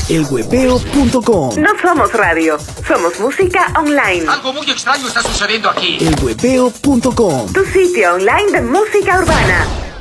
elwebeo.com. No somos radio, somos música online. Algo muy extraño está sucediendo aquí. elwebeo.com. Tu sitio online de música urbana.